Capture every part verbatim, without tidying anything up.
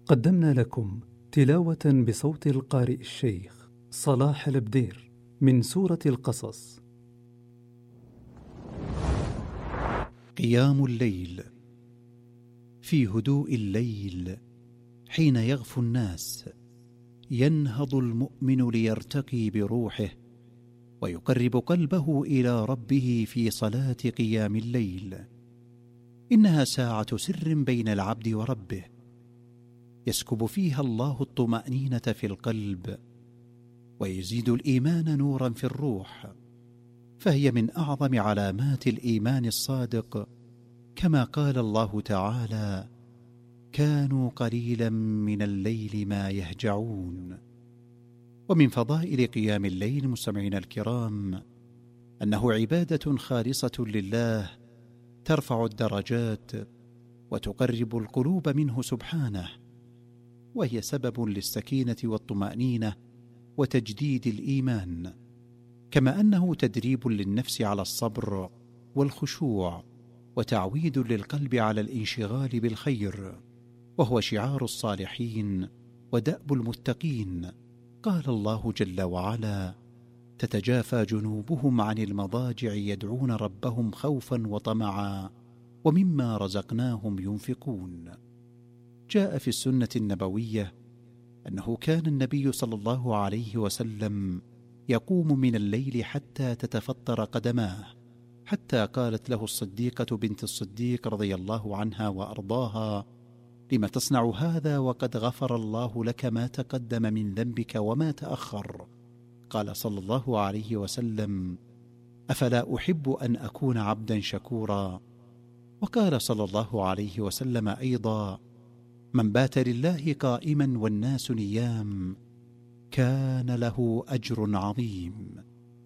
قدمنا لكم تلاوة بصوت القارئ الشيخ صلاح البدير من سورة القصص. قيام الليل. في هدوء الليل حين يغفو الناس ينهض المؤمن ليرتقي بروحه ويقرب قلبه إلى ربه في صلاة قيام الليل. إنها ساعة سر بين العبد وربه، يسكب فيها الله الطمأنينة في القلب ويزيد الإيمان نورا في الروح، فهي من أعظم علامات الإيمان الصادق، كما قال الله تعالى: كانوا قليلا من الليل ما يهجعون. ومن فضائل قيام الليل مستمعينا الكرام أنه عبادة خالصة لله ترفع الدرجات وتقرب القلوب منه سبحانه، وهي سبب للسكينة والطمأنينة وتجديد الإيمان، كما أنه تدريب للنفس على الصبر والخشوع وتعويد للقلب على الانشغال بالخير، وهو شعار الصالحين ودأب المتقين. قال الله جل وعلا: تتجافى جنوبهم عن المضاجع يدعون ربهم خوفا وطمعا ومما رزقناهم ينفقون. جاء في السنة النبوية أنه كان النبي صلى الله عليه وسلم يقوم من الليل حتى تتفطر قدماه، حتى قالت له الصديقة بنت الصديق رضي الله عنها وأرضاها: لم تصنع هذا وقد غفر الله لك ما تقدم من ذنبك وما تأخر؟ قال صلى الله عليه وسلم: أفلا أحب أن أكون عبدا شكورا؟ وقال صلى الله عليه وسلم أيضا: من بات لله قائما والناس نيام كان له أجر عظيم.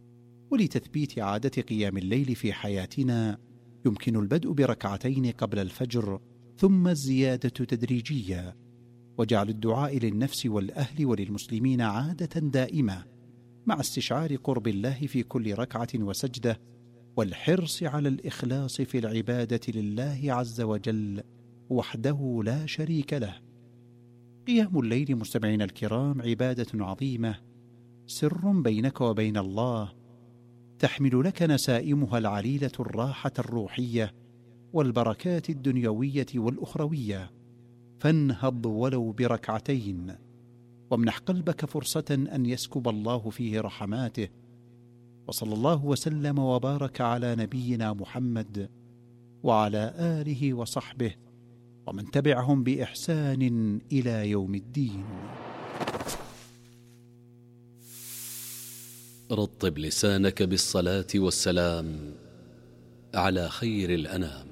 ولتثبيت عادة قيام الليل في حياتنا يمكن البدء بركعتين قبل الفجر، ثم الزيادة تدريجية، وجعل الدعاء للنفس والأهل وللمسلمين عادة دائمة، مع استشعار قرب الله في كل ركعة وسجدة، والحرص على الإخلاص في العبادة لله عز وجل وحده لا شريك له. قيام الليل مستمعين الكرام عبادة عظيمة، سر بينك وبين الله، تحمل لك نسائمها العليلة الراحة الروحية والبركات الدنيوية والأخروية. فانهض ولو بركعتين، وامنح قلبك فرصة أن يسكب الله فيه رحماته. وصلى الله وسلم وبارك على نبينا محمد وعلى آله وصحبه ومن تبعهم بإحسان إلى يوم الدين. رطب لسانك بالصلاة والسلام على خير الأنام.